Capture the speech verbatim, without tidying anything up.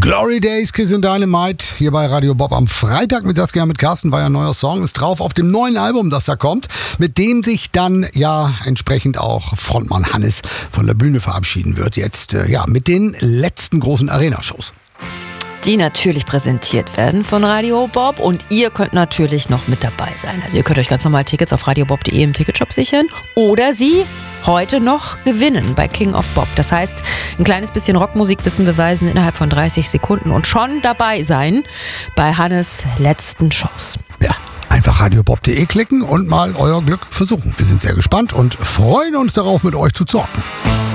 Glory Days, Kiss and Dynamite, hier bei Radio Bob am Freitag mit Saskia mit Carsten, war ja ein neuer Song, ist drauf auf dem neuen Album, das da kommt, mit dem sich dann ja entsprechend auch Frontmann Hannes von der Bühne verabschieden wird, jetzt äh, ja mit den letzten großen Arena-Shows. Die natürlich präsentiert werden von Radio Bob und ihr könnt natürlich noch mit dabei sein. Also ihr könnt euch ganz normal Tickets auf radiobob punkt de im Ticketshop sichern oder sie heute noch gewinnen bei King of Bob. Das heißt, ein kleines bisschen Rockmusikwissen beweisen innerhalb von dreißig Sekunden und schon dabei sein bei Hannes letzten Shows. Ja, einfach radiobob punkt de klicken und mal euer Glück versuchen. Wir sind sehr gespannt und freuen uns darauf, mit euch zu zocken.